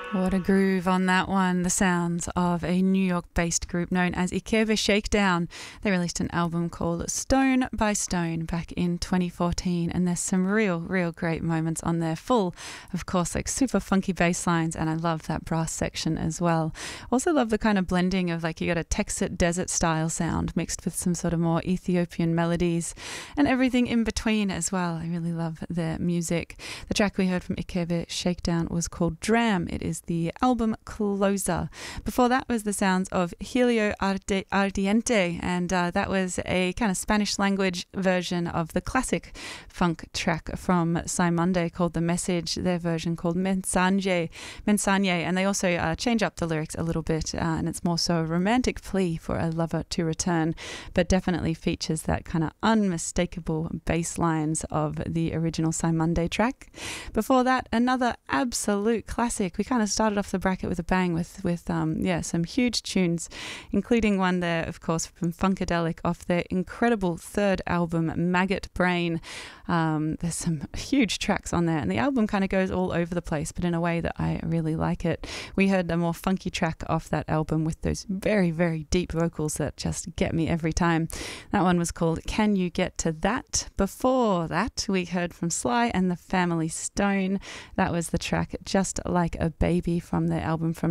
What a groove on that one. The sounds of a New York-based group known as Ikebe Shakedown. They released an album called Stone by Stone back in 2014, and there's some real great moments on there, full, of course, like super funky bass lines, and I love that brass section as well. Also love the kind of blending of like you got a Texas desert style sound mixed with some sort of more Ethiopian melodies and everything in between as well. I really love their music. The track we heard from Ikebe Shakedown was called Dram. It is the album closer. Before that was the sounds of Helio Ardiente, and that was a kind of Spanish language version of the classic funk track from Saimonde called The Message, their version called Mensaje, and they also change up the lyrics a little bit, and it's more so a romantic plea for a lover to return, but definitely features that kind of unmistakable bass lines of the original Saimonde track. Before that, another absolute classic. We kind of started off the bracket with a bang with some huge tunes, including one there, of course, from Funkadelic off their incredible third album, Maggot Brain. There's some huge tracks on there, and the album kind of goes all over the place, but in a way that I really like it. We heard a more funky track off that album with those very deep vocals that just get me every time. That one was called Can You Get to That? Before that, we heard from Sly and the Family Stone. That was the track Just Like a Baby from their album from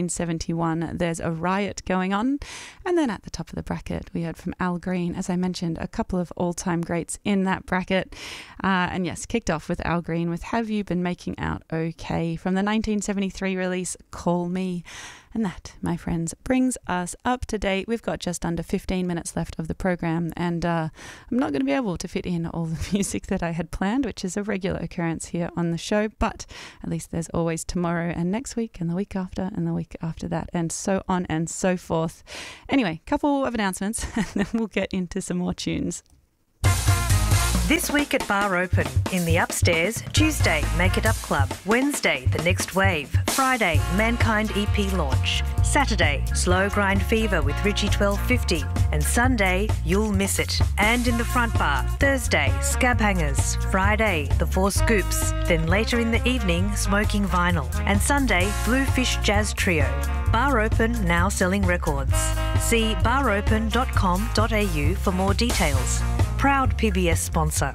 1971, There's a Riot Going On. And then at the top of the bracket, we heard from Al Green, as I mentioned, a couple of all-time greats in that bracket. And yes, kicked off with Al Green with Have You Been Making Out Okay from the 1973 release Call Me. And that, my friends, brings us up to date. We've got just under 15 minutes left of the program, and I'm not going to be able to fit in all the music that I had planned, which is a regular occurrence here on the show, but at least there's always tomorrow and next week and the week after and the week after that, and so on and so forth. Anyway, couple of announcements, and then we'll get into some more tunes. This week at Bar Open, in the upstairs, Tuesday, Make It Up Club. Wednesday, The Next Wave. Friday, Mankind EP launch. Saturday, Slow Grind Fever with Richie 1250. And Sunday, You'll Miss It. And in the front bar, Thursday, Scab Hangers. Friday, The Four Scoops. Then later in the evening, Smoking Vinyl. And Sunday, Bluefish Jazz Trio. Bar Open now selling records. See baropen.com.au for more details. Proud PBS sponsor.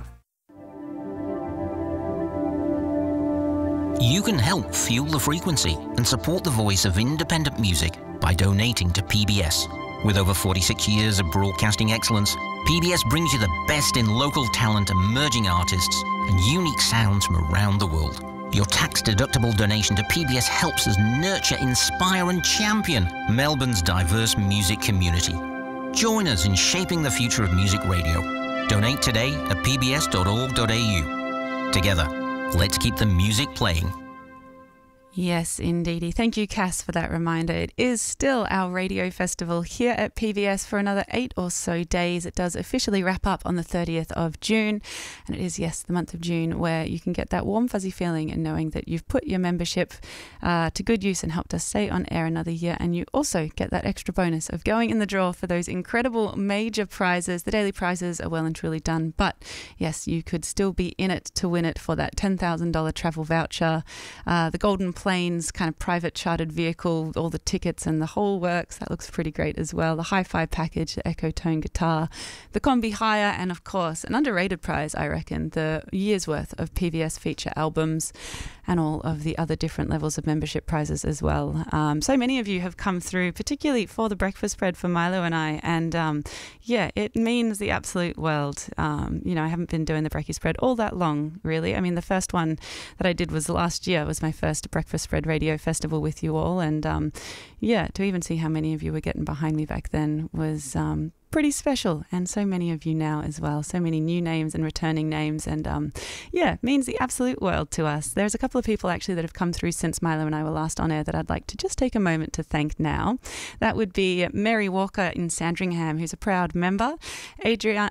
You can help fuel the frequency and support the voice of independent music by donating to PBS. With over 46 years of broadcasting excellence, PBS brings you the best in local talent, emerging artists, and unique sounds from around the world. Your tax-deductible donation to PBS helps us nurture, inspire, and champion Melbourne's diverse music community. Join us in shaping the future of music radio. Donate today at pbs.org.au. Together, let's keep the music playing. Yes, indeedy. Thank you, Cass, for that reminder. It is still our radio festival here at PBS for another 8 or so days. It does officially wrap up on the 30th of June. And it is, yes, the month of June where you can get that warm, fuzzy feeling in knowing that you've put your membership to good use and helped us stay on air another year. And you also get that extra bonus of going in the draw for those incredible major prizes. The daily prizes are well and truly done. But yes, you could still be in it to win it for that $10,000 travel voucher, the Golden Planes kind of private chartered vehicle, all the tickets and the whole works. That looks pretty great as well. The hi-fi package, the Echo Tone guitar, the combi hire, and of course an underrated prize, I reckon, the year's worth of PBS feature albums and all of the other different levels of membership prizes as well. So many of you have come through, particularly for the breakfast spread for Milo and I, and yeah, it means the absolute world. You know, I haven't been doing the brekkie spread all that long, really. I mean, the first one that I did was last year, was my first breakfast spread radio festival with you all, and yeah, to even see how many of you were getting behind me back then was pretty special, and so many of you now as well, so many new names and returning names, and yeah, means the absolute world to us. There's a couple of people actually that have come through since Milo and I were last on air that I'd like to just take a moment to thank now. That would be Mary Walker in Sandringham, who's a proud member, Adrian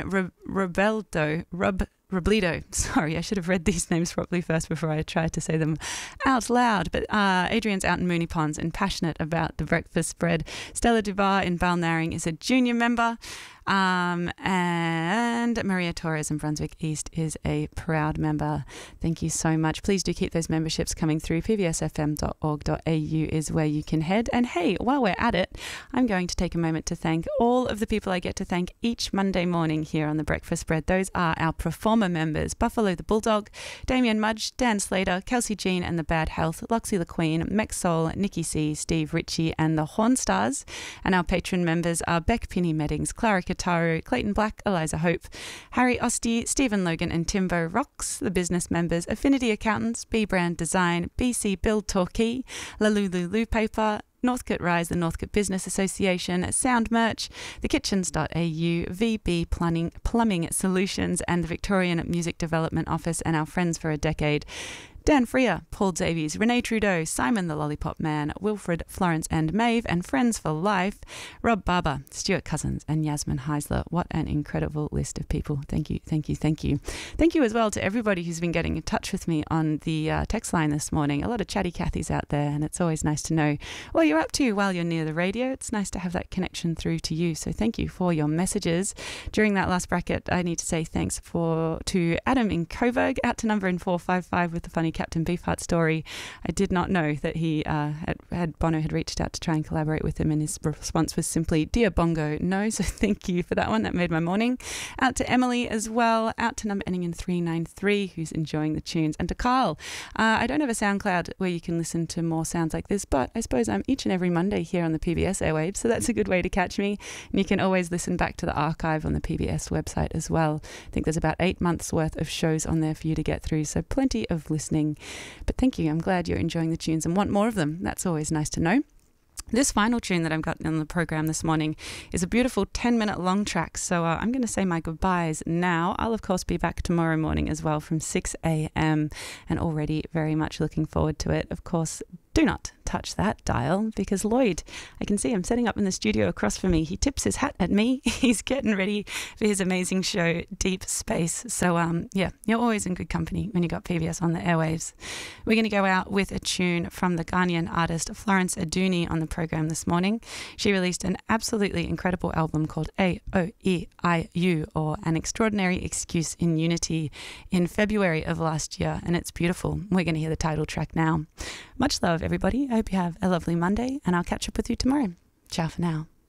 Robledo. Sorry, I should have read these names properly first before I tried to say them out loud. But Adrian's out in Moonee Ponds and passionate about the breakfast spread. Stella Dubar in Balnarring is a junior member. And Maria Torres in Brunswick East is a proud member. Thank you so much. Please do keep those memberships coming through. pbsfm.org.au is where you can head. And hey, while we're at it, I'm going to take a moment to thank all of the people I get to thank each Monday morning here on The Breakfast Spread. Those are our performer members: Buffalo the Bulldog, Damien Mudge, Dan Slater, Kelsey Jean and the Bad Health, Loxy the Queen, Mex Soul, Nikki C, Steve Ritchie and the Horn Stars. And our patron members are Beck Pinney Meddings, Clara Kataru, Clayton Black, Eliza Hope, Harry Ostie, Stephen Logan and Timbo Rocks. The business members: Affinity Accountants, B Brand Design, BC Build Torquay, Lalulu Paper, Northcote Rise, the Northcote Business Association, Sound Merch, thekitchens.au, VB Plumbing Solutions and the Victorian Music Development Office, and our friends for a decade: Dan Freer, Paul Davies, Renee Trudeau, Simon the Lollipop Man, Wilfred, Florence and Maeve, and Friends for Life, Rob Barber, Stuart Cousins and Yasmin Heisler. What an incredible list of people. Thank you, thank you, thank you. Thank you as well to everybody who's been getting in touch with me on the text line this morning. A lot of chatty Cathys out there, and it's always nice to know what you're up to while you're near the radio. It's nice to have that connection through to you. So thank you for your messages. During that last bracket, I need to say thanks to Adam in Coburg, out to number in 455 with the funny Captain Beefheart story. I did not know that he Bono had reached out to try and collaborate with him, and his response was simply, "Dear Bongo, no." So thank you for that one. That made my morning. Out to Emily as well, out to number ending in 393 who's enjoying the tunes, and to Carl. I don't have a SoundCloud where you can listen to more sounds like this, but I suppose I'm each and every Monday here on the PBS airwaves, so that's a good way to catch me. And you can always listen back to the archive on the PBS website as well. I think there's about 8 months worth of shows on there for you to get through, so plenty of listening. But thank you. I'm glad you're enjoying the tunes and want more of them. That's always nice to know. This final tune that I've got on the program this morning is a beautiful 10-minute long track. So I'm going to say my goodbyes now. I'll, of course, be back tomorrow morning as well from 6 a.m. and already very much looking forward to it. Of course, do not touch that dial, because Lloyd, I can see him setting up in the studio across from me. He tips his hat at me. He's getting ready for his amazing show, Deep Space. So, yeah, you're always in good company when you got PBS on the airwaves. We're going to go out with a tune from the Ghanaian artist Florence Aduni on the program this morning. She released an absolutely incredible album called AOEIU, or An Extraordinary Excuse in Unity, in February of last year, and it's beautiful. We're going to hear the title track now. Much love, everybody. I hope you have a lovely Monday, and I'll catch up with you tomorrow. Ciao for now.